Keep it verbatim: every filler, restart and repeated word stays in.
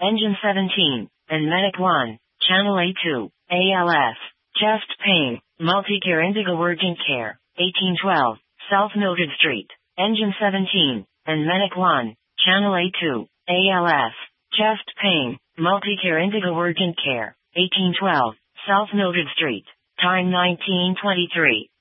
Engine seventeen, and Medic one, Channel A two, A L S, Chest Pain, Multicare Indigo Urgent Care, eighteen twelve, South Mildred Street, Engine seventeen, and Medic one, Channel A two, A L S, Chest Pain, Multicare Indigo Urgent Care, eighteen twelve, South Mildred Street, time nineteen twenty-three.